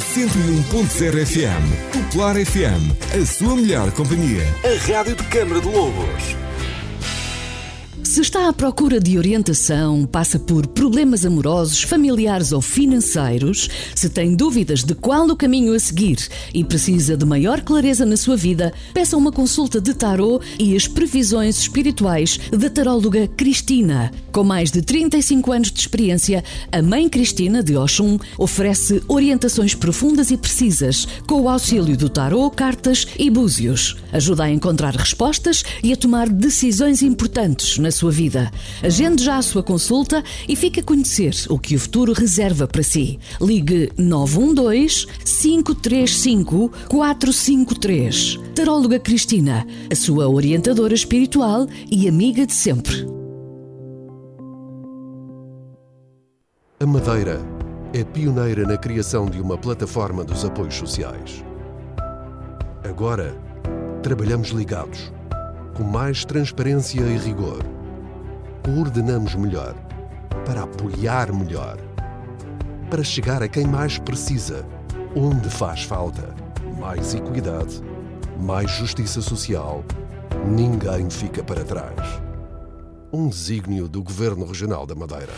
101.0 FM. Popular FM, a sua melhor companhia. A rádio de Câmara de Lobos. Se está à procura de orientação, passa por problemas amorosos, familiares ou financeiros, se tem dúvidas de qual o caminho a seguir e precisa de maior clareza na sua vida, peça uma consulta de tarô e as previsões espirituais da taróloga Cristina. Com mais de 35 anos de experiência, a Mãe Cristina de Oxum oferece orientações profundas e precisas, com o auxílio do tarô, cartas e búzios. Ajuda a encontrar respostas e a tomar decisões importantes na sua vida. Agende já a sua consulta e fique a conhecer o que o futuro reserva para si. Ligue 912-535-453. Taróloga Cristina, a sua orientadora espiritual e amiga de sempre. A Madeira é pioneira na criação de uma plataforma dos apoios sociais. Agora, trabalhamos ligados, com mais transparência e rigor. Coordenamos melhor, para apoiar melhor, para chegar a quem mais precisa, onde faz falta. Mais equidade, mais justiça social, ninguém fica para trás. Um desígnio do Governo Regional da Madeira.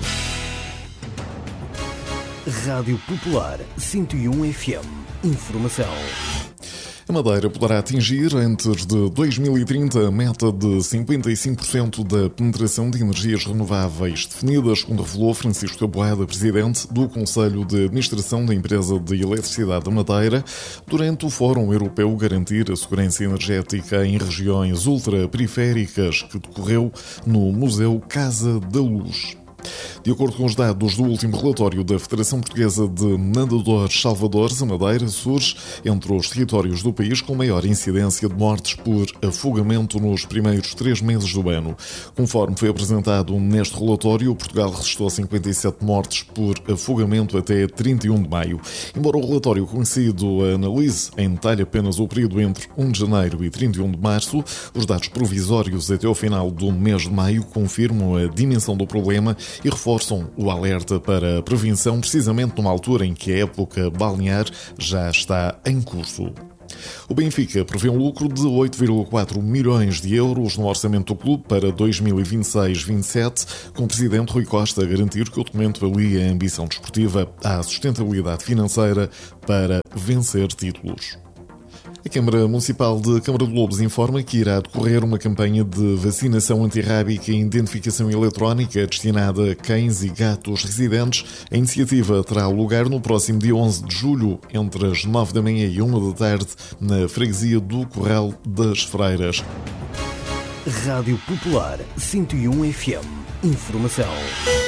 Rádio Popular 101 FM. Informação. A Madeira poderá atingir, antes de 2030, a meta de 55% da penetração de energias renováveis definidas, como revelou Francisco Taboada, presidente do Conselho de Administração da Empresa de Eletricidade da Madeira, durante o Fórum Europeu Garantir a Segurança Energética em Regiões Ultraperiféricas, que decorreu no Museu Casa da Luz. De acordo com os dados do último relatório da Federação Portuguesa de Nadadores Salvadores, a Madeira surge entre os territórios do país com maior incidência de mortes por afogamento nos primeiros 3 meses do ano. Conforme foi apresentado neste relatório, Portugal registrou 57 mortes por afogamento até 31 de maio. Embora o relatório conhecido analise em detalhe apenas o período entre 1 de janeiro e 31 de março, os dados provisórios até ao final do mês de maio confirmam a dimensão do problema e reforçam o alerta para a prevenção, precisamente numa altura em que a época balnear já está em curso. O Benfica prevê um lucro de 8,4 milhões de euros no orçamento do clube para 2026-27, com o presidente Rui Costa a garantir que o documento alia a ambição desportiva à sustentabilidade financeira para vencer títulos. A Câmara Municipal de Câmara de Lobos informa que irá decorrer uma campanha de vacinação antirrábica e identificação eletrónica destinada a cães e gatos residentes. A iniciativa terá lugar no próximo dia 11 de julho, entre as 9 da manhã e 1 da tarde, na freguesia do Corral das Freiras. Rádio Popular 101 FM. Informação.